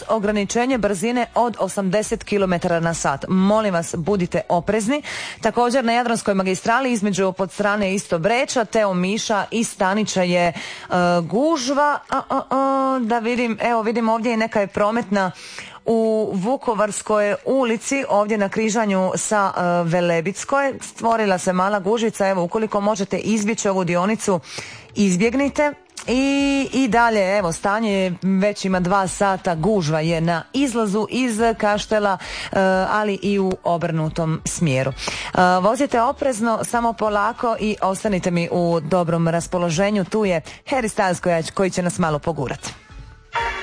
ograničenje brzine od 80 km na sat. Molim vas, budite oprezni. Također na Jadranskoj magistrali između Podstrane i Istobreča te Omiša i Stanića je gužva. Da vidim, evo vidim ovdje i neka je prometna u Vukovarskoj ulici, ovdje na križanju sa Velebitskoj. Stvorila se mala gužvica, evo ukoliko možete izbjeći ovu dionicu, izbjegnite. I dalje, evo, stanje već ima 2 sata, gužva je na izlazu iz Kaštela, ali i u obrnutom smjeru. Vozite oprezno, samo polako i ostanite mi u dobrom raspoloženju. Tu je Harry Styles koji će nas malo pogurati.